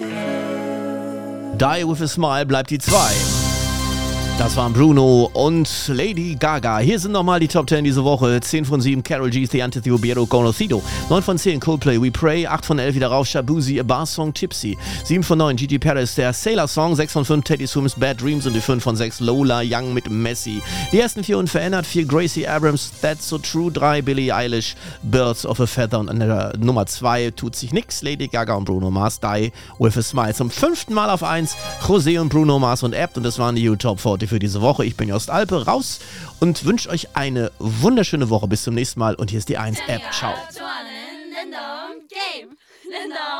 Die With a Smile bleibt die 2. Das waren Bruno und Lady Gaga. Hier sind nochmal die Top 10 diese Woche. 10 von 7, Karol G, The Antithobero, Conocido. 9 von 10, Coldplay, We Pray. 8 von 11, wieder rauf, Shabuzi, A Bar Song, Tipsy. 7 von 9, Gigi Paris, der Sailor Song. 6 von 5, Teddy Swims, Bad Dreams. Und die 5 von 6, Lola Young mit Messi. Die ersten 4 unverändert. 4, Gracie Abrams, That's So True. 3, Billie Eilish, Birds of a Feather. Und an der Nummer 2 tut sich nix. Lady Gaga und Bruno Mars, Die With a Smile. Zum 5. Mal auf 1, José und Bruno Mars und Abt. Und das waren die U-Top 40 für diese Woche. Ich bin Jost Alpe, raus und wünsche euch eine wunderschöne Woche. Bis zum nächsten Mal und hier ist die 1 App. Ciao.